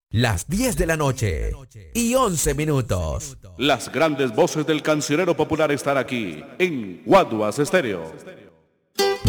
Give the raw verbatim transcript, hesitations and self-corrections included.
Las diez de la noche y once minutos. Las grandes voces del cancionero popular están aquí en Guaduas Estéreo.